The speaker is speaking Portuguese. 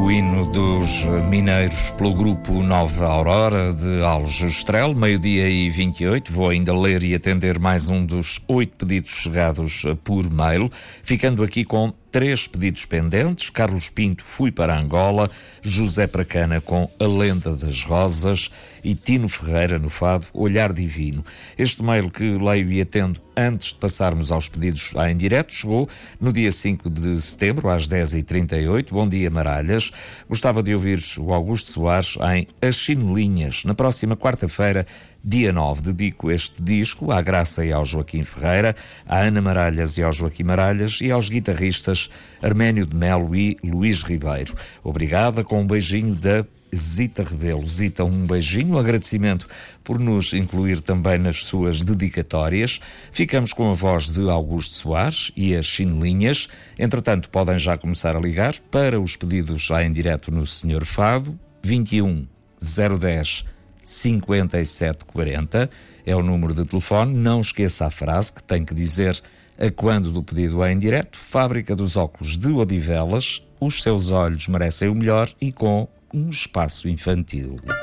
O hino dos mineiros pelo grupo Nova Aurora de Aljustrel, 12h28. Vou ainda ler e atender mais um dos 8 pedidos chegados por mail, ficando aqui com 3 pedidos pendentes. Carlos Pinto, Fui para Angola, José Pracana com A Lenda das Rosas e Tino Ferreira no fado Olhar Divino. Este mail que leio e atendo antes de passarmos aos pedidos em direto chegou no dia 5 de setembro às 10h38. Bom dia, Maralhas. Gostava de ouvir o Augusto Soares em As Chinelinhas na próxima quarta-feira, dia 9. Dedico este disco à Graça e ao Joaquim Ferreira, à Ana Maralhas e ao Joaquim Maralhas e aos guitarristas Arménio de Melo e Luís Ribeiro. Obrigada, com um beijinho da Zita Rebelo. Zita, um beijinho, agradecimento por nos incluir também nas suas dedicatórias. Ficamos com a voz de Augusto Soares e as Chinelinhas. Entretanto, podem já começar a ligar para os pedidos já em direto no Senhor Fado. 21 010 5740 é o número de telefone. Não esqueça a frase que tem que dizer a quando do pedido em direto. Fábrica dos Óculos de Odivelas, os seus olhos merecem o melhor e com um espaço infantil.